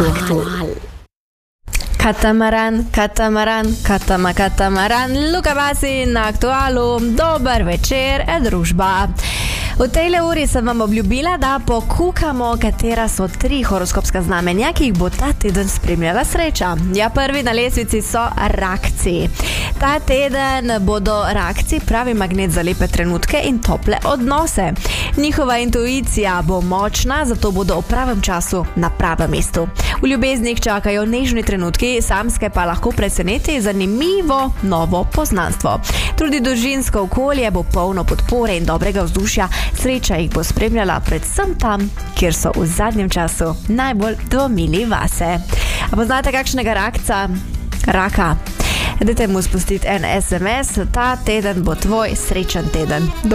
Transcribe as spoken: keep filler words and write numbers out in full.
Aktuál. Katamaran, katamaran, katama, katamaran, Luka Basi na Aktualu. Dober večer, družba. V tej uri sem vam obljubila, da pokukamo, katera so tri horoskopska znamenja, ki jih bo ta teden spremljala sreča. Ja, prvi na lestvici so rakci. Ta teden bodo rakci pravi magnet za lepe trenutke in tople odnose. Njihova intuicija bo močna, zato bodo v pravem času na pravem mestu. V ljubeznih čakajo nežni trenutki, samske pa lahko preseneti zanimivo novo poznanstvo. Tudi družinsko okolje bo polno podpore in dobrega vzdušja. Sreča jih bo spremljala predvsem tam, kjer so v zadnjem času najbolj dvomili vase. A poznate kakšnega rakca? Raka. Dajte mu spustiti en es em es, ta teden bo tvoj srečen teden.